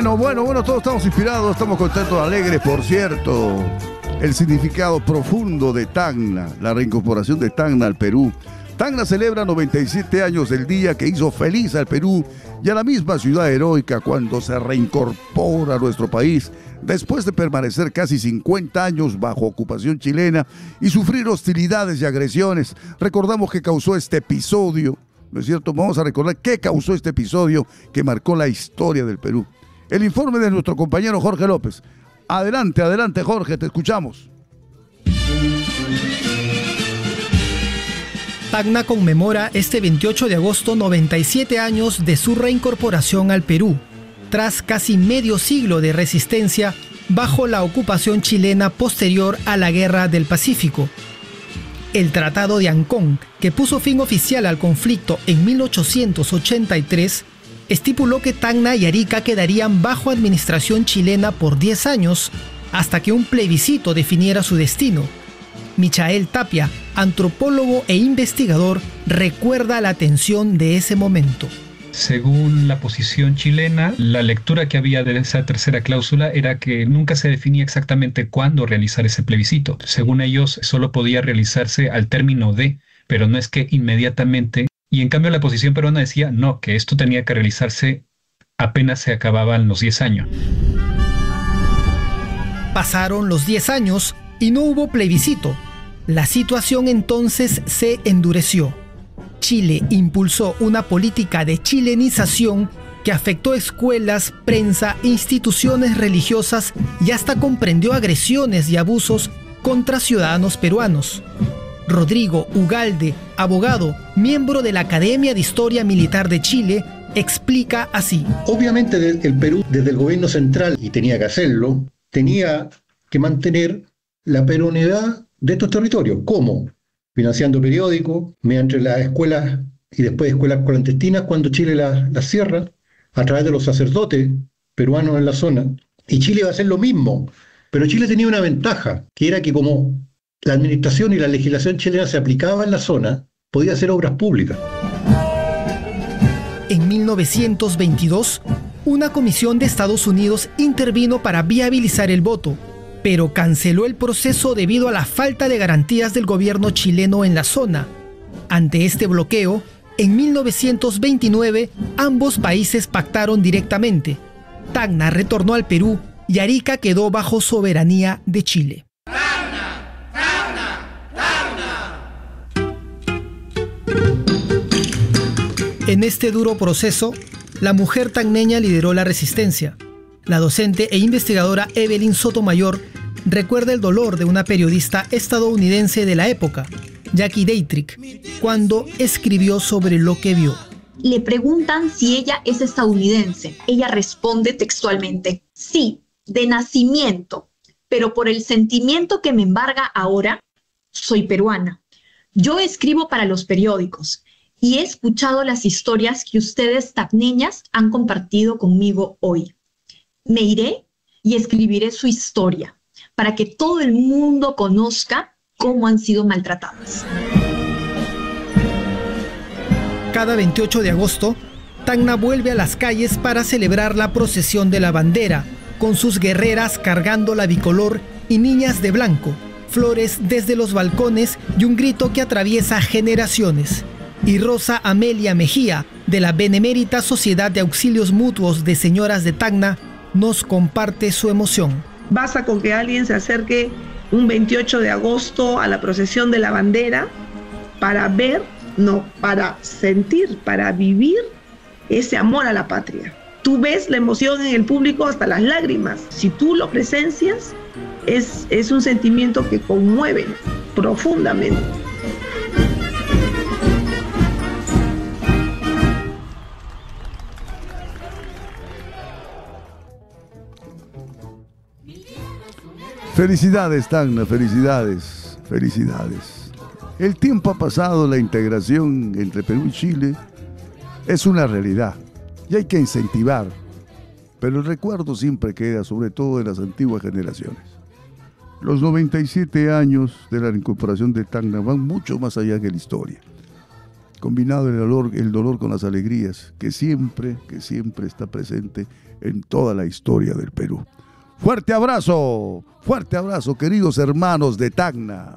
Bueno, todos estamos inspirados, estamos contentos, alegres, por cierto. El significado profundo de Tacna, la reincorporación de Tacna al Perú. Tacna celebra 97 años del día que hizo feliz al Perú y a la misma ciudad heroica cuando se reincorpora a nuestro país después de permanecer casi 50 años bajo ocupación chilena y sufrir hostilidades y agresiones. Recordamos que causó este episodio, ¿no es cierto? Vamos a recordar qué causó este episodio que marcó la historia del Perú. El informe de nuestro compañero Jorge López. Adelante, Jorge, te escuchamos. Tacna conmemora este 28 de agosto 97 años de su reincorporación al Perú, tras casi medio siglo de resistencia bajo la ocupación chilena posterior a la Guerra del Pacífico. El Tratado de Ancón, que puso fin oficial al conflicto en 1883, estipuló que Tacna y Arica quedarían bajo administración chilena por 10 años, hasta que un plebiscito definiera su destino. Michael Tapia, antropólogo e investigador, recuerda la tensión de ese momento. Según la posición chilena, la lectura que había de esa tercera cláusula era que nunca se definía exactamente cuándo realizar ese plebiscito. Según ellos, solo podía realizarse al término de, pero no es que inmediatamente. Y en cambio la posición peruana decía no, que esto tenía que realizarse apenas se acababan los 10 años. Pasaron los 10 años y no hubo plebiscito. La situación entonces se endureció. Chile impulsó una política de chilenización que afectó escuelas, prensa, instituciones religiosas y hasta comprendió agresiones y abusos contra ciudadanos peruanos. Rodrigo Ugalde, abogado, miembro de la Academia de Historia Militar de Chile, explica así. Obviamente el Perú, desde el gobierno central, y tenía que hacerlo, tenía que mantener la peronidad de estos territorios. ¿Cómo? Financiando periódicos, mediante las escuelas y después escuelas clandestinas cuando Chile las cierra, a través de los sacerdotes peruanos en la zona. Y Chile iba a hacer lo mismo. Pero Chile tenía una ventaja, que era que como la administración y la legislación chilena se aplicaba en la zona, podía hacer obras públicas. En 1922, una comisión de Estados Unidos intervino para viabilizar el voto, pero canceló el proceso debido a la falta de garantías del gobierno chileno en la zona. Ante este bloqueo, en 1929, ambos países pactaron directamente. Tacna retornó al Perú y Arica quedó bajo soberanía de Chile. En este duro proceso, la mujer tacneña lideró la resistencia. La docente e investigadora Evelyn Sotomayor recuerda el dolor de una periodista estadounidense de la época, Jackie Dietrich, cuando escribió sobre lo que vio. Le preguntan si ella es estadounidense. Ella responde textualmente, sí, de nacimiento, pero por el sentimiento que me embarga ahora, soy peruana. Yo escribo para los periódicos y he escuchado las historias que ustedes tacneñas han compartido conmigo hoy. Me iré y escribiré su historia para que todo el mundo conozca cómo han sido maltratadas. Cada 28 de agosto, Tacna vuelve a las calles para celebrar la procesión de la bandera, con sus guerreras cargando la bicolor y niñas de blanco, flores desde los balcones y un grito que atraviesa generaciones. Y Rosa Amelia Mejía, de la Benemérita Sociedad de Auxilios Mutuos de Señoras de Tacna, nos comparte su emoción. Basta con que alguien se acerque un 28 de agosto a la procesión de la bandera para ver, no, para sentir, para vivir ese amor a la patria. Tú ves la emoción en el público hasta las lágrimas. Si tú lo presencias, es un sentimiento que conmueve profundamente. Felicidades, Tacna, felicidades. El tiempo ha pasado, la integración entre Perú y Chile es una realidad y hay que incentivar, pero el recuerdo siempre queda, sobre todo de las antiguas generaciones. Los 97 años de la reincorporación de Tacna van mucho más allá que la historia. combinado el dolor con las alegrías, que siempre está presente en toda la historia del Perú. Fuerte abrazo, queridos hermanos de Tacna.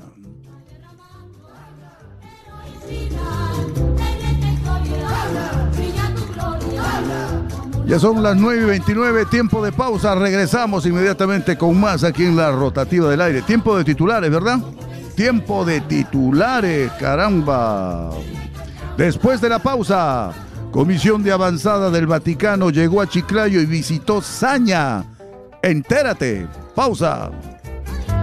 Ya son las 9:29, tiempo de pausa. Regresamos inmediatamente con más aquí en la Rotativa del Aire. Tiempo de titulares, ¿verdad? Tiempo de titulares, caramba. Después de la pausa, Comisión de Avanzada del Vaticano llegó a Chiclayo y visitó Saña. Entérate. Pausa.